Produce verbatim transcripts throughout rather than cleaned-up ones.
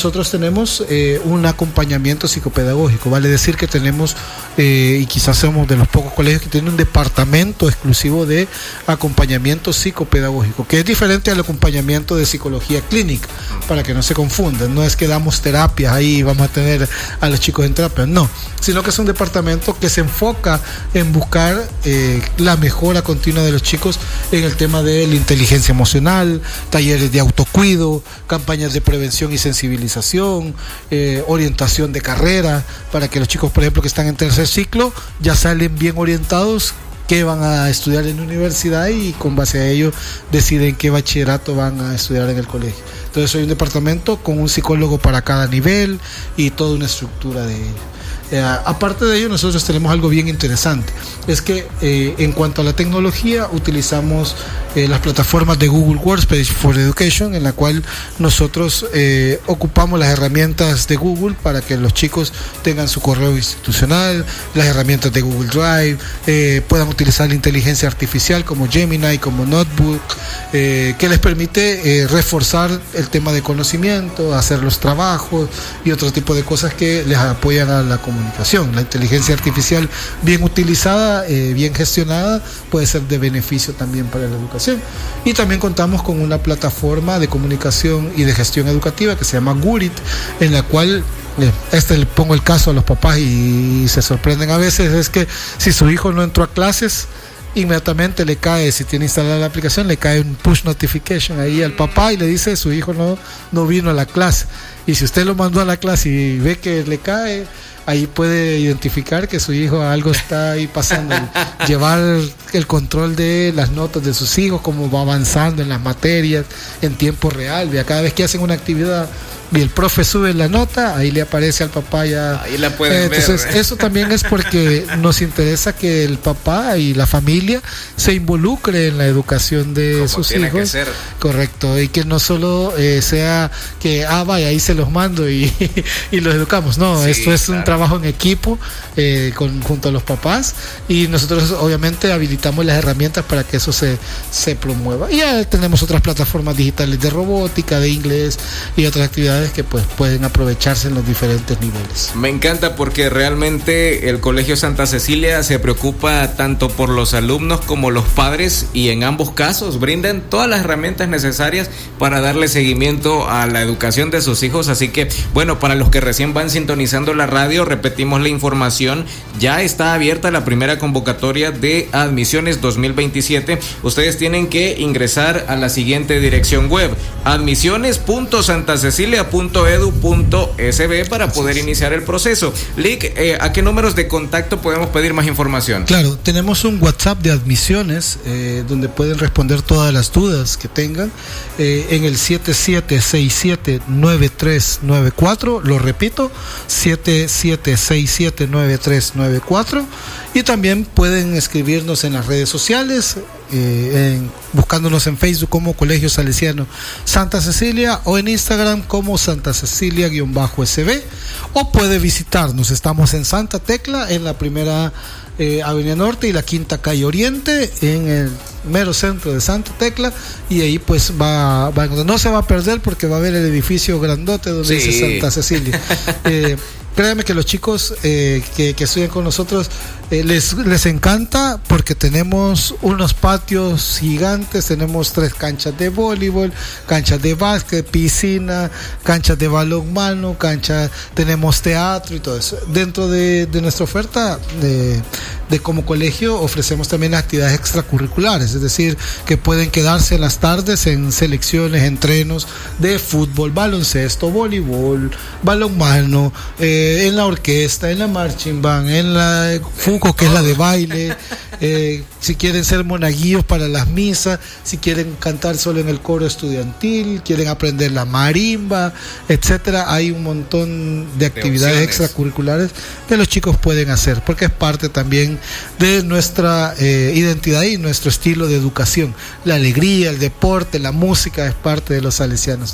nosotros tenemos eh, un acompañamiento psicopedagógico, vale decir que tenemos, eh, y quizás somos de los pocos colegios que tienen un departamento exclusivo de acompañamiento psicopedagógico, que es diferente al acompañamiento de psicología clínica, para que no se confundan. No es que damos terapias ahí, vamos a tener a los chicos en terapia, no, sino que es un departamento que se enfoca en buscar eh, la mejora continua de los chicos en el tema de la inteligencia emocional, talleres de autocuido, campañas de prevención y sensibilización, eh, orientación de carrera, para que los chicos, por ejemplo, que están en tercer ciclo, ya salen bien orientados qué van a estudiar en la universidad y con base a ello deciden qué bachillerato van a estudiar en el colegio. Entonces hay un departamento con un psicólogo para cada nivel y toda una estructura de ello. Eh, aparte de ello, nosotros tenemos algo bien interesante, es que eh, en cuanto a la tecnología utilizamos eh, las plataformas de Google Workspace for Education, en la cual nosotros eh, ocupamos las herramientas de Google para que los chicos tengan su correo institucional, las herramientas de Google Drive, eh, puedan utilizar la inteligencia artificial como Gemini, como Notebook, eh, que les permite eh, reforzar el tema de conocimiento, hacer los trabajos y otro tipo de cosas que les apoyan a la comunicación. La inteligencia artificial bien utilizada, eh, bien gestionada, puede ser de beneficio también para la educación. Y también contamos con una plataforma de comunicación y de gestión educativa que se llama Gurit, en la cual eh, este le pongo el caso a los papás y, y se sorprenden a veces, es que si su hijo no entró a clases, inmediatamente le cae, si tiene instalada la aplicación, le cae un push notification ahí al papá y le dice su hijo no, no vino a la clase. Y si usted lo mandó a la clase y ve que le cae, ahí puede identificar que su hijo algo está ahí pasando. Llevar el control de las notas de sus hijos, cómo va avanzando en las materias en tiempo real. ¿Vea? Cada vez que hacen una actividad y el profe sube la nota, ahí le aparece al papá ya. Ahí la pueden eh, entonces, ver. ¿eh? Eso también es porque nos interesa que el papá y la familia se involucre en la educación de Como sus tiene hijos. que ser. Correcto, y que no solo eh, sea que, ah, vaya, ahí se los mando y, y los educamos. No, Sí, esto es claro. un trabajo en equipo eh, con, junto a los papás, y nosotros obviamente habilitamos las herramientas para que eso se, se promueva. Y ya tenemos otras plataformas digitales de robótica, de inglés y otras actividades que pues pueden aprovecharse en los diferentes niveles. Me encanta porque realmente el Colegio Santa Cecilia se preocupa tanto por los alumnos como los padres, y en ambos casos brindan todas las herramientas necesarias para darle seguimiento a la educación de sus hijos. Así que, bueno, para los que recién van sintonizando la radio, repetimos la información, ya está abierta la primera convocatoria de admisiones dos mil veintisiete. Ustedes tienen que ingresar a la siguiente dirección web: admisiones punto santa cecilia punto edu punto es be para poder iniciar el proceso. Lick, eh, ¿a qué números de contacto podemos pedir más información? Claro, tenemos un WhatsApp de admisiones eh, donde pueden responder todas las dudas que tengan eh, en el siete siete seis siete nueve tres nueve cuatro, lo repito, siete siete seis siete nueve tres nueve cuatro, y también pueden escribirnos en las redes sociales, eh, en, buscándonos en Facebook como Colegio Salesiano Santa Cecilia, o en Instagram como Santa Cecilia-S B, o puede visitarnos. Estamos en Santa Tecla, en la primera eh, Avenida Norte y la quinta calle Oriente, en el mero centro de Santa Tecla, y ahí pues va, va no se va a perder porque va a ver el edificio grandote donde Sí. dice Santa Cecilia. eh, Créanme que los chicos eh, que, que estudian con nosotros eh, les, les encanta, porque tenemos unos patios gigantes, tenemos tres canchas de voleibol, canchas de básquet, piscina, canchas de balonmano, cancha, tenemos teatro y todo eso. Dentro de, de nuestra oferta de, de como colegio ofrecemos también actividades extracurriculares, es decir, que pueden quedarse en las tardes en selecciones, entrenos de fútbol, baloncesto, voleibol, balonmano, eh, en la orquesta, en la marching band, en la FUCO, que es la de baile, eh, si quieren ser monaguillos para las misas, si quieren cantar solo en el coro estudiantil, quieren aprender la marimba, etcétera. Hay un montón de actividades de extracurriculares que los chicos pueden hacer, porque es parte también de nuestra eh, identidad y nuestro estilo de educación. La alegría, el deporte, la música es parte de los salesianos también.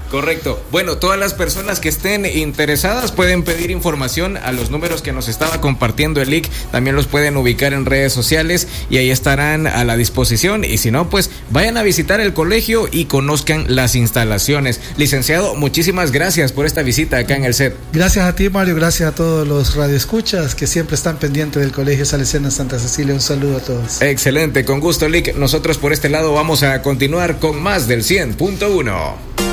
Correcto. Bueno, todas las personas que estén interesadas pueden pedir información a los números que nos estaba compartiendo el I C. También los pueden ubicar en redes sociales y ahí estarán a la disposición. Y si no, pues vayan a visitar el colegio y conozcan las instalaciones. Licenciado, muchísimas gracias por esta visita acá en el set. Gracias a ti, Mario. Gracias a todos los radioescuchas que siempre están pendientes del Colegio Salesiano Santa Cecilia. Un saludo a todos. Excelente, con gusto, Lic. Nosotros por este lado vamos a continuar con más del cien punto uno.